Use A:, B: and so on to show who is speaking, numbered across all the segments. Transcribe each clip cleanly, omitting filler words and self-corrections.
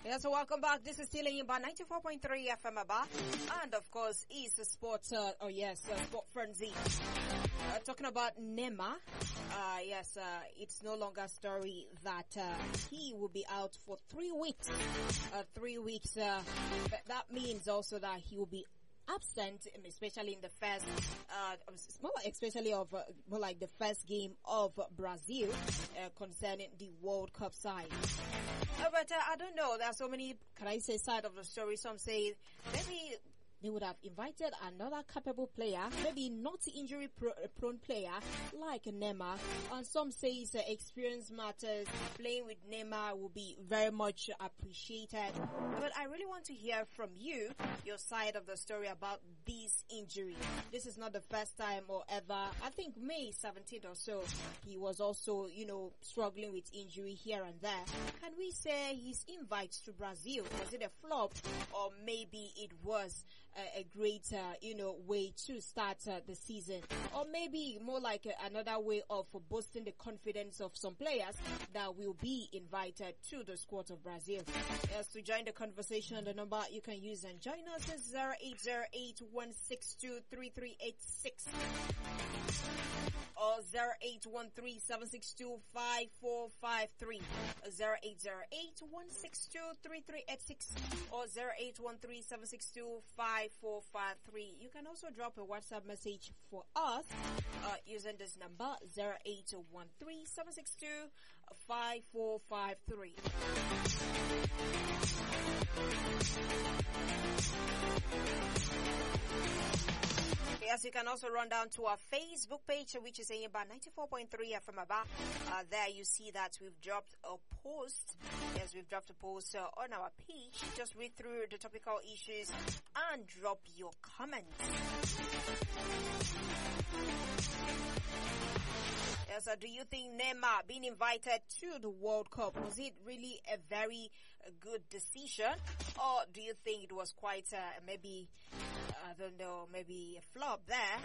A: Yes, so welcome back. This is still in by 94.3 FM Aba. And of course, is the Sport Frenzy. Talking about Neymar. It's no longer a story that he will be out for 3 weeks. 3 weeks. But that means also that he will be absent, especially in the first, the first game of Brazil concerning the World Cup side. But I don't know. There are so many, side of the story. Some say maybe they would have invited another capable player, maybe not injury-prone player like Neymar. And some say experience matters. Playing with Neymar will be very much appreciated. But I really want to hear from you, your side of the story about this injury. This is not the first time or ever. I think May 17th or so, he was also, struggling with injury here and there. Can we say his invite to Brazil, was it a flop, or maybe it was a great, way to start the season, or maybe more like another way of boosting the confidence of some players that will be invited to the squad of Brazil? Yes, to join the conversation, the number you can use and join us is 0808-162-3386 or 0813-762-5453, 0808-162-3386 or 0813-762-5453. You can also drop a WhatsApp message for us using this number 0813-762-5453. Yes, you can also run down to our Facebook page, which is about 94.3 FM Aba. There you see that we've dropped a post. Yes, we've dropped a post on our page. Just read through the topical issues and drop your comments. Yes, do you think Neymar being invited to the World Cup, was it really a very good decision? Or do you think it was quite maybe a flop there?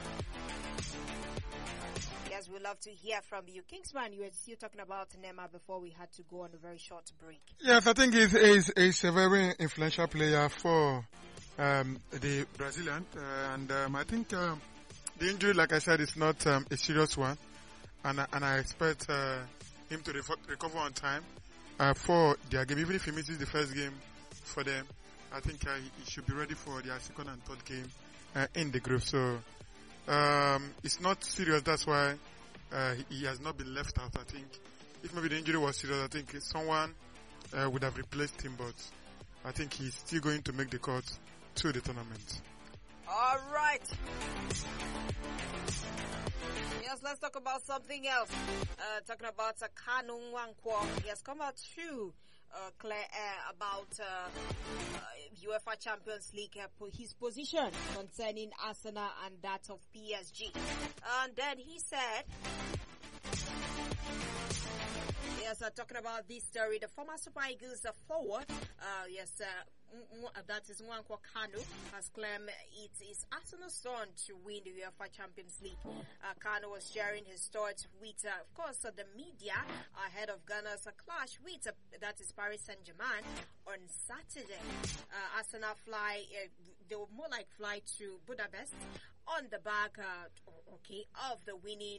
A: Yes, we'd love to hear from you. Kingsman, you were still talking about Neymar before we had to go on a very short break.
B: Yes, I think he's a very influential player for the Brazilian. I think the injury, like I said, is not a serious one. And I expect him to recover on time for their game. Even if he misses the first game for them, I think he should be ready for their second and third game in the group. So it's not serious. That's why he has not been left out. I think if maybe the injury was serious, I think someone would have replaced him. But I think he's still going to make the cut to the tournament.
A: All right. Yes, let's talk about something else. Talking about Kanu Nwankwo. He has come out to clear air about UEFA Champions League, his position concerning Arsenal and that of PSG. And then he said, yes, talking about this story, the former Super Eagles forward, that is Nwankwo Kanu, has claimed it is Arsenal's turn to win the UEFA Champions League. Kanu was sharing his thoughts with, of course, the media ahead of Ghana's clash with, that is Paris Saint-Germain on Saturday. Arsenal they will more like fly to Budapest on the back, of the winning,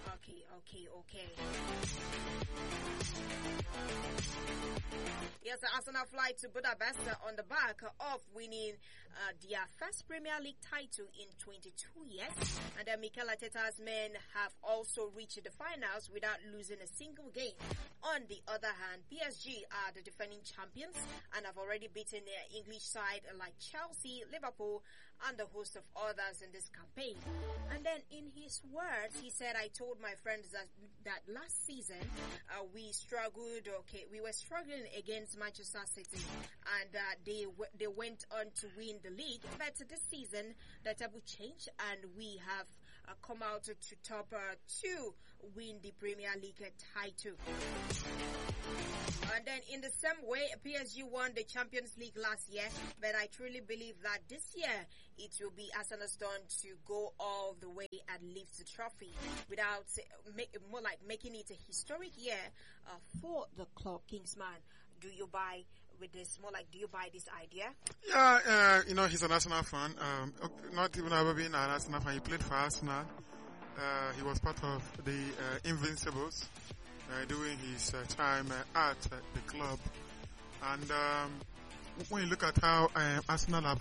A: Yes, Arsenal fly to Budapest on the back of winning their first Premier League title in 22 years. And Mikel Arteta's men have also reached the finals without losing a single game. On the other hand, PSG are the defending champions and have already beaten their English side like Chelsea, Liverpool, and a host of others in this campaign. And then in his words, he said, I told my friends that last season we were struggling against Manchester City, and they went on to win the league. But this season, the table changed, and we have come out to top to win the Premier League title. And then in the same way, PSG won the Champions League last year, but I truly believe that this year it will be Arsenal's turn to go all the way and lift the trophy without making it a historic year for the club. Kingsman, do you buy with this? More like, do you buy this idea?
B: Yeah, he's an Arsenal fan. Not even ever been an Arsenal fan. He played for Arsenal. He was part of the Invincibles during his time at the club. And when you look at how Arsenal have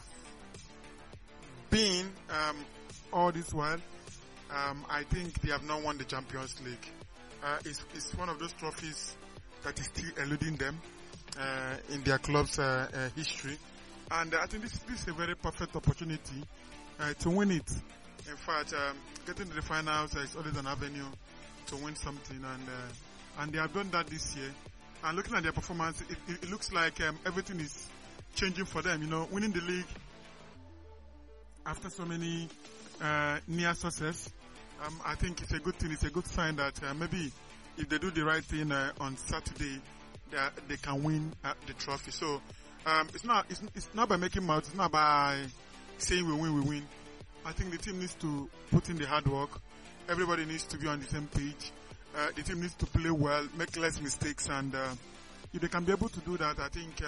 B: been all this while, I think they have not won the Champions League. It's one of those trophies that is still eluding them in their club's history. And I think this is a very perfect opportunity to win it. In fact, getting to the finals is always an avenue to win something, and they have done that this year. And looking at their performance, it looks like everything is changing for them. Winning the league after so many near success, I think it's a good thing. It's a good sign that maybe if they do the right thing on Saturday, they can win the trophy. So it's not by making mouths. It's not by saying we win. I think the team needs to put in the hard work. Everybody needs to be on the same page. The team needs to play well, make less mistakes, and if they can be able to do that, I think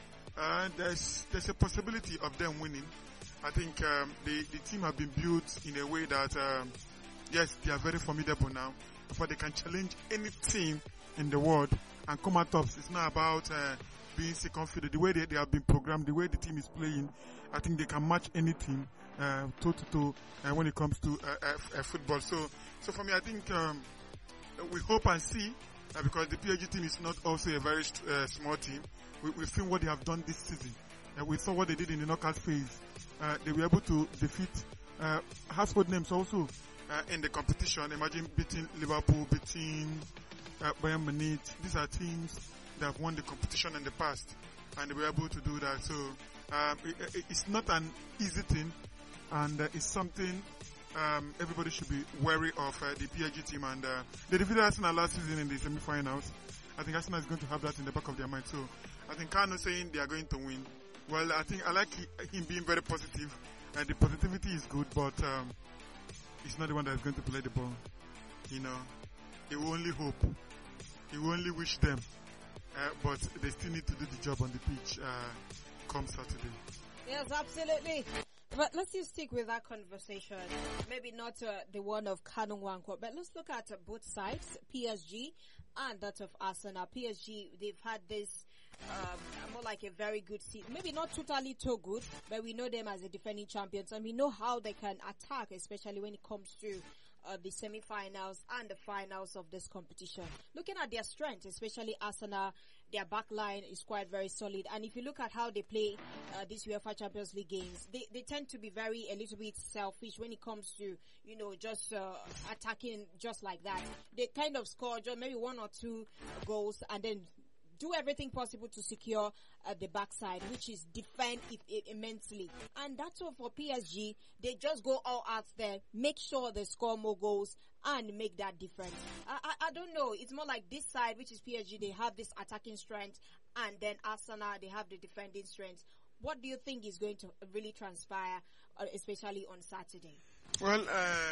B: there's a possibility of them winning. I think the team have been built in a way that yes, they are very formidable now, but they can challenge any team in the world and come out tops. It's not about being second fiddle. The way they have been programmed, the way the team is playing, I think they can match any team toe to toe when it comes to football. So for me, I think we hope and see because the PSG team is not also a very small team. We've seen what they have done this season. We saw what they did in the knockout phase. They were able to defeat household names also in the competition. Imagine beating Liverpool, beating Bayern Munich. These are teams that have won the competition in the past, and they were able to do that. So it's not an easy thing, and it's something everybody should be wary of the PSG team. And they defeated Arsenal last season in the semi-finals. I think Arsenal is going to have that in the back of their mind. So I think Kano saying they are going to win. Well, I think I like him being very positive, and the positivity is good, but he's not the one that is going to play the ball. He will only hope. He will only wish them, but they still need to do the job on the pitch come Saturday.
A: Yes, absolutely. But let's still stick with that conversation. Maybe not the one of Kanu Nwankwo, but let's look at both sides, PSG and that of Arsenal. PSG, they've had this more like a very good season. Maybe not totally too good, but we know them as the defending champions, and we know how they can attack, especially when it comes to the semi-finals and the finals of this competition. Looking at their strength, especially Arsenal, their back line is quite very solid. And if you look at how they play these UEFA Champions League games, they tend to be a little bit selfish when it comes to, just attacking just like that. They kind of score just maybe 1 or 2 goals and then do everything possible to secure the backside, which is defend it immensely. And that's all for PSG. They just go all out there, make sure they score more goals and make that difference. I don't know. It's more like this side, which is PSG, they have this attacking strength, and then Arsenal, they have the defending strength. What do you think is going to really transpire, especially on Saturday?
B: Well,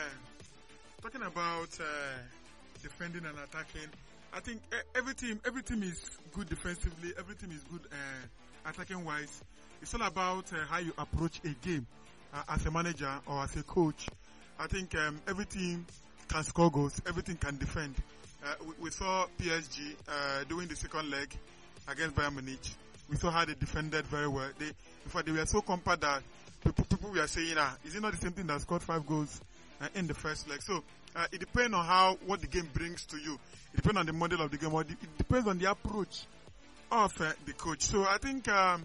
B: talking about defending and attacking, I think every team is good defensively, every team is good attacking wise. It's all about how you approach a game as a manager or as a coach. I think every team can score goals, everything can defend. We saw PSG doing the second leg against Bayern Munich. We saw how they defended very well. In fact, they were so compact that people were saying, is it not the same thing that scored 5 goals in the first leg? So it depends on what the game brings to you. It depends on the model of the game. It depends on the approach of the coach. So I think the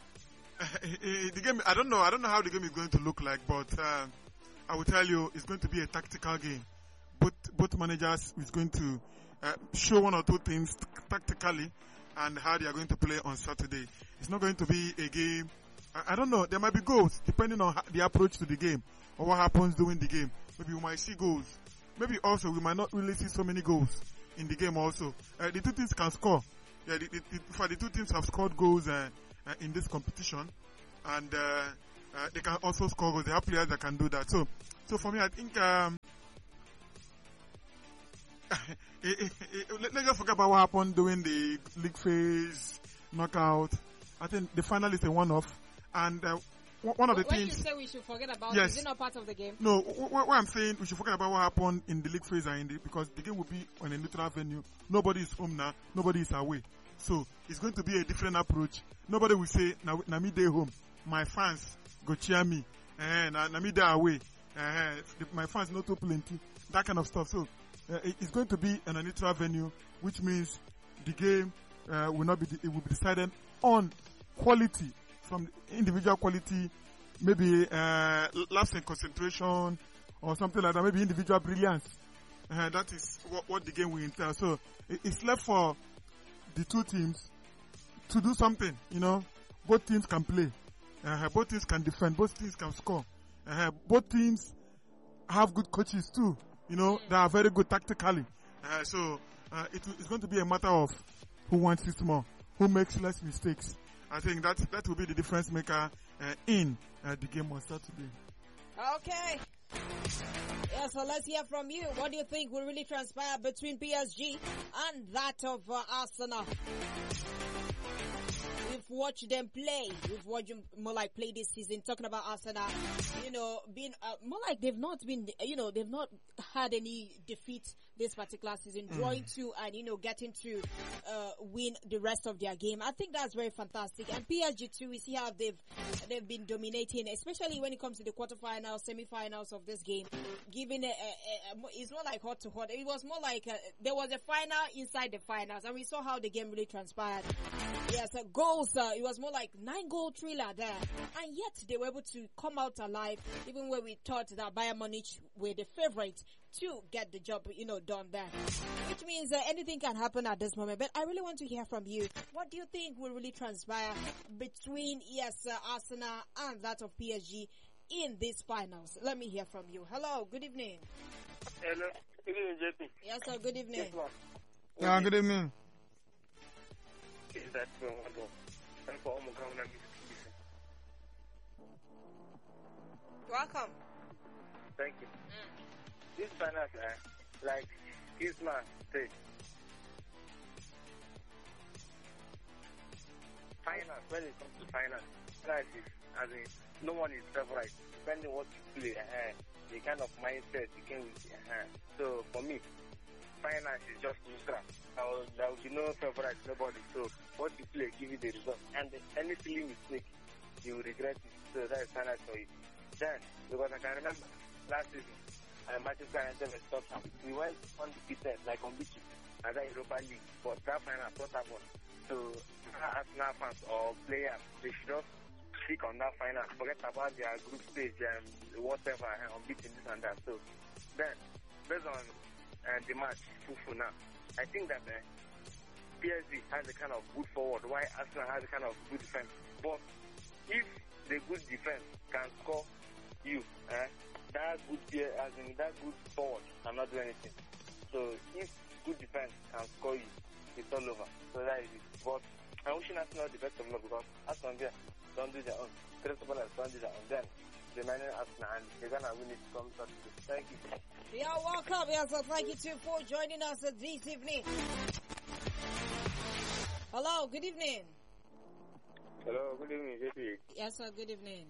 B: game. I don't know how the game is going to look like, but I will tell you, it's going to be a tactical game. Both managers is going to show 1 or 2 things tactically and how they are going to play on Saturday. It's not going to be a game. I don't know. There might be goals depending on the approach to the game or what happens during the game. Maybe we might see goals. Maybe also we might not really see so many goals in the game also. The 2 teams can score. Yeah, the 2 teams have scored goals in this competition, and they can also score goals. They have players that can do that. So for me, I think let's just forget about what happened during the league phase, knockout. I think the final is a one-off. And one of the
A: when
B: things...
A: you say we should forget about
B: Yes.
A: it, is it not part of the game?
B: No, what I'm saying, we should forget about what happened in the league phase because the game will be on a neutral venue. Nobody is home now. Nobody is away. So it's going to be a different approach. Nobody will say, na me day home. My fans go cheer me. Na me day away. My fans not too plenty. That kind of stuff. So it's going to be on a neutral venue, which means the game will not be. It will be decided on quality, from individual quality, maybe lapse in concentration or something like that. Maybe individual brilliance. That is what the game will entail. So it's left for the two teams to do something. Both teams can play. Both teams can defend. Both teams can score. Both teams have good coaches too. They are very good tactically. So it's going to be a matter of who wants it more, who makes less mistakes. I think that will be the difference maker in the game on Saturday.
A: Okay. Yeah, so let's hear from you. What do you think will really transpire between PSG and that of Arsenal? We've watched them play. We've watched them more like play this season. Talking about Arsenal, being more like they've not been, they've not had any defeat this particular season, drawing to and getting to win the rest of their game. I think that's very fantastic. And PSG too, we see how they've been dominating, especially when it comes to the quarterfinals, semi-finals of this game. Given it's not like hot to hot. It was more like there was a final inside the finals, and we saw how the game really transpired. Yes, goals. It was more like 9-goal thriller there, and yet they were able to come out alive, even when we thought that Bayern Munich were the favorite to get the job, done there. Which means anything can happen at this moment. But I really want to hear from you. What do you think will really transpire between Arsenal and that of PSG in these finals? Let me hear from you. Hello, good evening.
C: Hello, good evening, JP.
A: Yes, sir. Good evening.
B: Yeah, good evening.
A: Welcome.
C: Thank you. This finance, like this man said, finance, when it comes to finance is, as in, no one is favorite. Depending on what you play, the kind of mindset you can with. So for me, finance is just neutral. There will be no favorite, nobody. So what you play, give you the result. And any silly mistake, you will regret it. So that is finance for you. Then, because I can remember last season, Manchester United was Tottenham. We went undefeated, like unbeaten, as a Europa League. But that final, what happened? So, Arsenal fans or players, they should just stick on that final. Forget about their group stage and whatever, unbeaten this and that. So, then, based on the match, Fufu now, I think that PSG has a kind of good forward, while Arsenal has a kind of good defense. But if the good defense can score you, that good forward cannot do anything. So if good defense can score you, it's all over. So that is it. But I'm wishing Arsenal the best of luck, because Arsenal don't do their own. Crystal Palace don't do their own. Then the man Arsenal, and they're gonna win it from Saturday. Thank you.
A: Yeah, welcome. Yes, so thank you too for joining us this evening. Hello, good evening.
C: Hello, good evening, JP.
A: Yes, sir, good evening.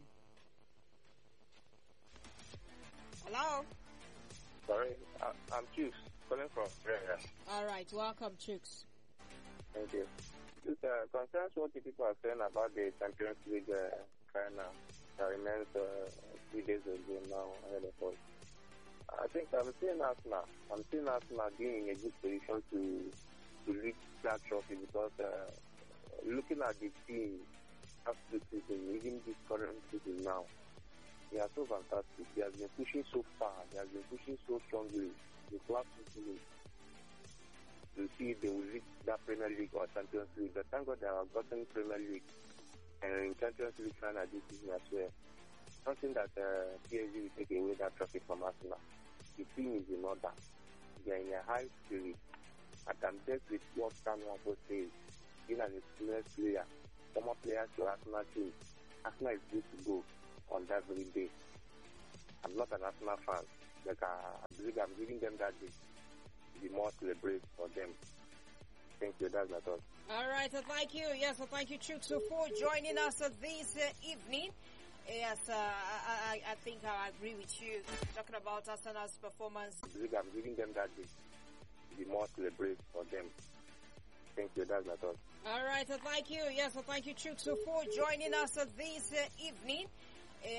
A: Hello?
C: Sorry, I'm Chooks, calling from Brera.
A: All right, welcome, Chooks.
C: Thank you. This concerns what the people are saying about the Champions League final that remains 3 days ago now ahead of us. I think I'm seeing Arsenal being in a good position to reach that trophy, because looking at the team after the season, even this current season now, they are so fantastic. They have been pushing so far. They have been pushing so strongly. The last season to see if they will reach that Premier League or Champions League. But thank God they have gotten Premier League and Champions League final this season as well. Something that PSG will take away that trophy from Arsenal. The team is in order. They are in a high spirit. I can bet with what Sam Wampo says. Even an experienced player, former players to Arsenal team, Arsenal is good to go on that very day. I'm not an Arsenal fan, but I believe I'm giving them that day to be more celebrate for them. Thank you, that's my thought.
A: All right, thank you. Yes, thank you, Chuksu, for joining us this evening. Yes, I think I agree with you. Talking about Arsenal's performance.
C: I'm giving them that day. The more celebrate for them. Thank you. That's my thought.
A: All right, thank you. Yes, thank you, Chuksu, for joining us this evening.